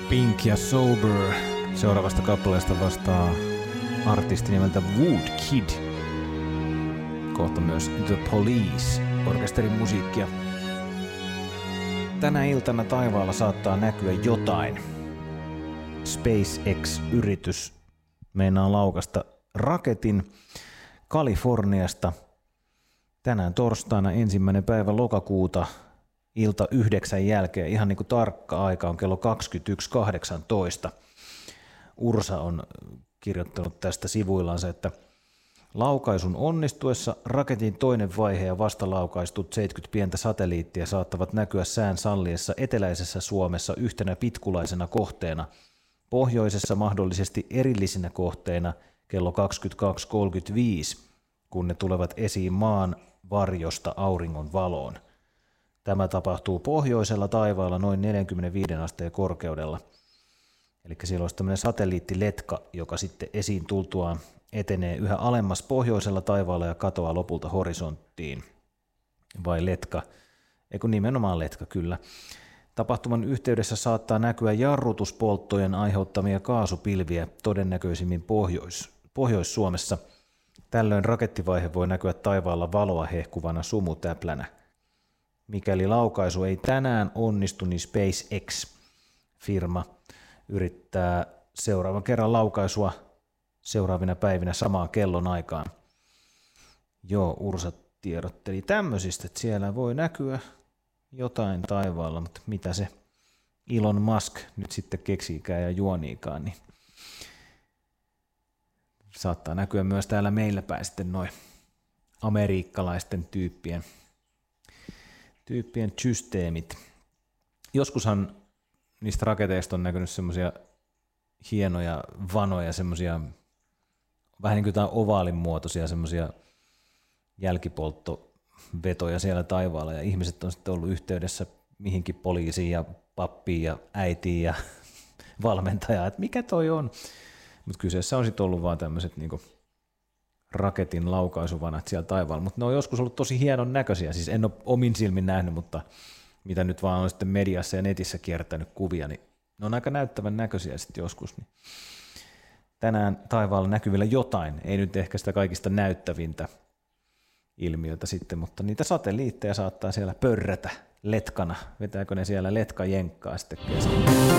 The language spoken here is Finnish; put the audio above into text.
Pink ja Sober. Seuraavasta kappaleesta vastaa artisti nimeltä Woodkid. Kohta myös The Police, orkesterin musiikkia. Tänä iltana taivaalla saattaa näkyä jotain. SpaceX-yritys meinaa laukasta raketin Kaliforniasta tänään torstaina 1. päivä lokakuuta ilta 9 jälkeen. Ihan niin kuin tarkka aika on kello 21.18. Ursa on kirjoittanut tästä sivuillansa, että laukaisun onnistuessa raketin toinen vaihe ja vastalaukaistut 70 pientä satelliittia saattavat näkyä sään salliessa eteläisessä Suomessa yhtenä pitkulaisena kohteena, pohjoisessa mahdollisesti erillisinä kohteina kello 22.35, kun ne tulevat esiin maan varjosta auringon valoon. Tämä tapahtuu pohjoisella taivaalla noin 45 asteen korkeudella. Eli siellä olisi tämmöinen satelliittiletka, joka sitten esiin tultuaan etenee yhä alemmas pohjoisella taivaalla ja katoaa lopulta horisonttiin. Vai letka? Eikö nimenomaan letka, kyllä. Tapahtuman yhteydessä saattaa näkyä jarrutuspolttojen aiheuttamia kaasupilviä todennäköisimmin Pohjois-Suomessa. Tällöin rakettivaihe voi näkyä taivaalla valoa hehkuvana sumutäplänä. Mikäli laukaisu ei tänään onnistu, niin SpaceX-firma yrittää seuraavan kerran laukaisua seuraavina päivinä samaan kellon aikaan. Joo, Ursa tiedotteli tämmöisistä, että siellä voi näkyä jotain taivaalla, mutta mitä se Elon Musk nyt sitten keksiikään ja juoniikaan, niin saattaa näkyä myös täällä meillä päin sitten noin amerikkalaisten tyyppien systeemit. Joskushan niistä raketeista on näkynyt semmoisia hienoja vanoja, semmoisia vähän niin kuin jotain ovaalin muotoisia semmoisia jälkipolttovetoja siellä taivaalla, ja ihmiset on sitten ollut yhteydessä mihinkin poliisiin ja pappiin ja äitiin ja valmentajaan, että mikä toi on. Mutta kyseessä on sitten ollut vaan tämmöiset niinku raketin laukaisuvanat siellä taivaalla, mutta ne on joskus ollut tosi hienon näköisiä, siis en ole omin silmin nähnyt, mutta mitä nyt vaan on sitten mediassa ja netissä kiertänyt kuvia, niin ne on aika näyttävän näköisiä sitten joskus. Niin tänään taivaalla näkyvillä jotain, ei nyt ehkä sitä kaikista näyttävintä ilmiötä sitten, mutta niitä satelliitteja saattaa siellä pörrätä letkana. Vetääkö ne siellä letkajenkkaa sitten kesken?